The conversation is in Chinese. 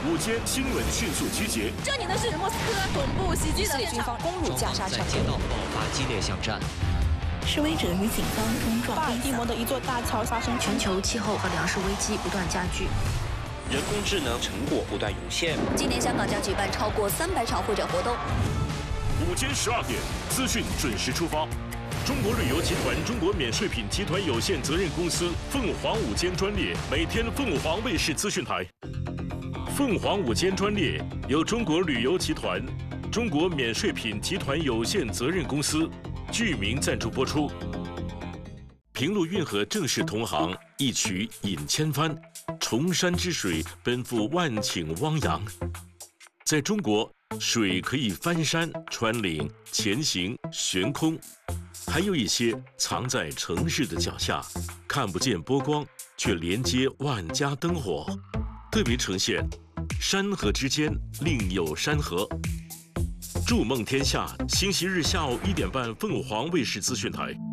午间新闻迅速集结。 这里呢是莫斯科总部袭击的现场， 攻入加沙城， 在街道爆发激烈巷战。 示威者与警方冲撞。 巴尔的摩的一座大桥发生全球气候和粮食危机不断加剧。 人工智能成果不断涌现。 今年香港将举办超过300场会展活动。 午间12点，资讯准时出发。中国旅游集团中国免税品集团有限责任公司凤凰午间专列，每天凤凰卫视资讯台。凤凰午间专列由中国旅游集团、中国免税品集团有限责任公司剧名赞助播出。平陆运河正式通航，一曲引千帆，崇山之水奔赴万顷汪洋。在中国，水可以翻山、穿岭、前行、悬空，还有一些藏在城市的脚下，看不见波光，却连接万家灯火，特别呈现山河之间另有山河。筑梦天下，星期日下午1点半，凤凰卫视资讯台。